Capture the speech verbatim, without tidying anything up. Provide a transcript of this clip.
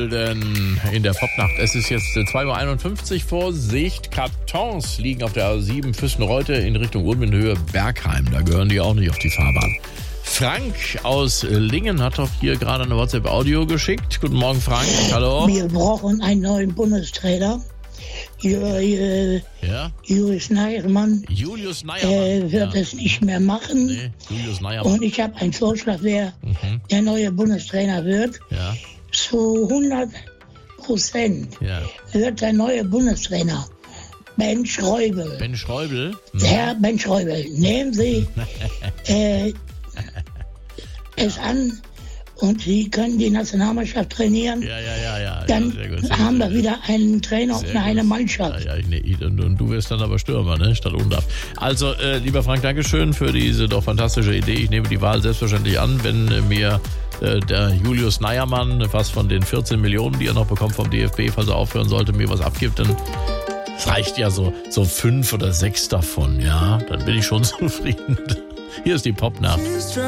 denn in der Popnacht? Es ist jetzt zwei Uhr einundfünfzig. Vorsicht, Kartons liegen auf der A sieben Füssen-Reute in Richtung Ulmenhöhe Bergheim. Da gehören die auch nicht auf die Fahrbahn. Frank aus Lingen hat doch hier gerade eine WhatsApp-Audio geschickt. Guten Morgen, Frank. Hallo. Wir brauchen einen neuen Bundestrainer. Julius Ja? Neiermann Julius Neiermann. äh, wird ja. es nicht mehr machen. Nee, Julius Neiermann. Und ich habe einen Vorschlag, wer Mhm. der neue Bundestrainer wird. Ja, Zu hundert Prozent ja. wird der neue Bundestrainer Ben Schreubel. Ben Schreubel. Mhm. Herr Ben Schreubel, nehmen Sie äh, es an und Sie können die Nationalmannschaft trainieren. Ja, ja, ja, ja. Dann ja, sehr gut, sehr haben gut. wir wieder einen Trainer Sehr und eine gut. Mannschaft. Ja, ja, ich, nee, und, und du wirst dann aber Stürmer, ne? Statt Undaf. Also, äh, lieber Frank, Dankeschön für diese doch fantastische Idee. Ich nehme die Wahl selbstverständlich an, wenn äh, mir äh, der Julius Neiermann was von den vierzehn Millionen, die er noch bekommt vom D F B, falls er aufhören sollte, mir was abgibt, dann reicht ja so, so fünf oder sechs davon, ja? Dann bin ich schon zufrieden. Hier ist die Popnacht.